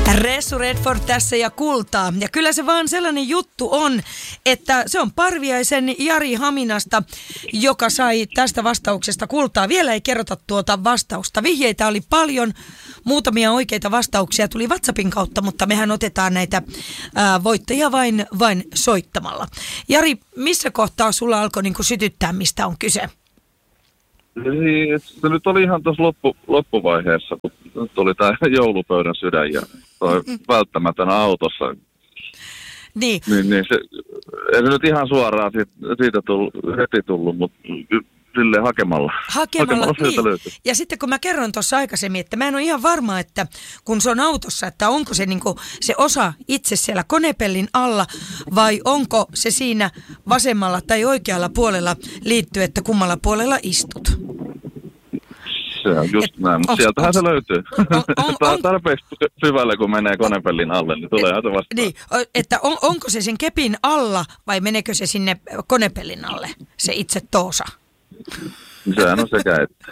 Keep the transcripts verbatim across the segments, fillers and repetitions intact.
Ressu Redford tässä ja kultaa. Ja kyllä se vaan sellainen juttu on, että se on Parviaisen Jari Haminasta, joka sai tästä vastauksesta kultaa. Vielä ei kerrota tuota vastausta. Vihjeitä oli paljon, muutamia oikeita vastauksia tuli WhatsAppin kautta, mutta mehän otetaan näitä ää, voittajia vain, vain soittamalla. Jari, missä kohtaa sulla alkoi niin kuin sytyttää, mistä on kyse? Se nyt oli ihan tuossa loppu, loppuvaiheessa, kun tuli tämä joulupöydän sydän ja toi välttämätön autossa. Niin. Niin, niin se, ei se nyt ihan suoraan siitä, siitä tullut, heti tullut, mutta silleen hakemalla. Hakemalla, hakemalla niin. Ja sitten kun mä kerron tuossa aikaisemmin, että mä en ole ihan varma, että kun se on autossa, että onko se, niinku, se osa itse siellä konepellin alla vai onko se siinä vasemmalla tai oikealla puolella liittyy, että kummalla puolella istut. Se on just Et, näin, mutta sieltähän onks, se löytyy. On, on, on, Tarpeeksi syvälle, kun menee konepellin alle, niin tulee se vastaan. Niin, että on, onko se sen kepin alla vai meneekö se sinne konepellin alle, se itse toosa? Sehän on sekä että.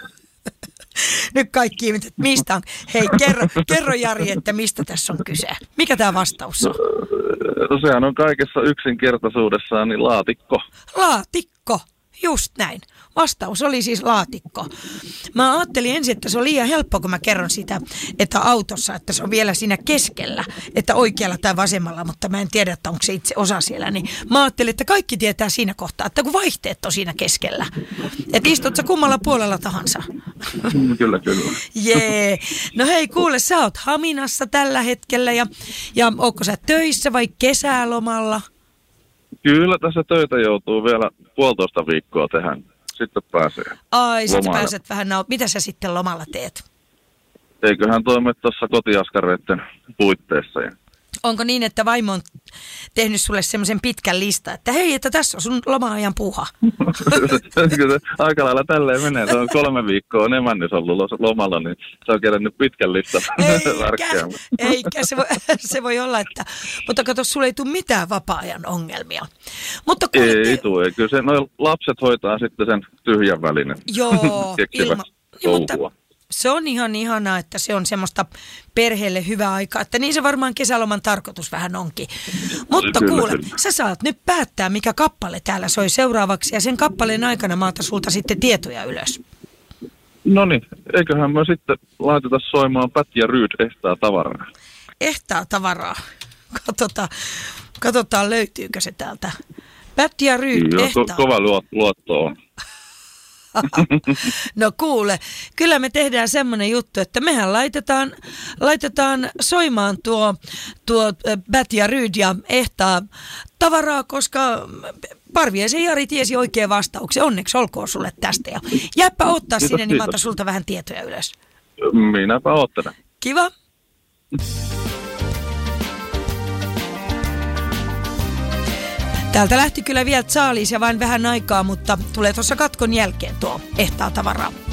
Nyt kaikki ihmiset, mistä on? Hei, kerro, kerro Jari, että mistä tässä on kyse? Mikä tämä vastaus on? No sehän on kaikessa yksinkertaisuudessaan niin laatikko. Laatikko, just näin. Vastaus oli siis laatikko. Mä ajattelin ensin, että se on liian helppo, kun mä kerron sitä, että autossa, että se on vielä siinä keskellä, että oikealla tai vasemmalla, mutta mä en tiedä, että onko se itse osa siellä. Niin mä ajattelin, että kaikki tietää siinä kohtaa, että kun vaihteet on siinä keskellä, että istut sä kummalla puolella tahansa. Kyllä, kyllä. Jee. Yeah. No hei, kuule, sä oot Haminassa tällä hetkellä ja, ja onko sä töissä vai kesälomalla? Kyllä tässä töitä joutuu vielä puolitoista viikkoa tehdä. Sitten pääsee. Ai, sitten pääset vähän naut. Mitä sä sitten lomalla teet? Eiköhän toimme tuossa kotiaskareiden puitteissa. Onko niin, että vaimo on tehnyt sulle semmoisen pitkän listan, että hei, että tässä on sun loma-ajan puha? Kyllä aika lailla tälleen menee. Se on kolme viikkoa on emännys ollut lomalla, niin se on kerännyt pitkän listan. Eikä, eikä se, voi, se voi olla, että... Mutta kato, sulle ei tule mitään vapaa-ajan ongelmia. Mutta kun ei te... tule, kyllä se, noi lapset hoitaa sitten sen tyhjän välinen. Joo, ilma... Niin, mutta se on ihan ihanaa, että se on semmoista perheelle hyvää aikaa, että niin se varmaan kesäloman tarkoitus vähän onkin. Mutta kyllä, kuule, kyllä. Sä saat nyt päättää, mikä kappale täällä soi seuraavaksi ja sen kappaleen aikana mä otan sulta sitten tietoja ylös. No niin, eiköhän me sitten laiteta soimaan Pat ja Ryd ehtaa tavaraa. Ehtaa tavaraa. Katsotaan, katsotaan löytyykö se täältä. Pat ja Ryd Joo, ehtaa. ko- kova luotto on. No kuule, kyllä me tehdään semmoinen juttu, että mehän laitetaan, laitetaan soimaan tuo, tuo Bat ja Ryd ja ehtaa tavaraa, koska Parviaisen Jari tiesi oikein vastauksen. Onneksi olkoon sulle tästä. Ja jääpä ottaa sinne, niin mä otan sulta vähän tietoja ylös. Minäpä oottelen. Kiva. Täältä lähti kyllä vielä Charlies ja vain vähän aikaa, mutta tulee tuossa katkon jälkeen tuo ehtaa tavaraa.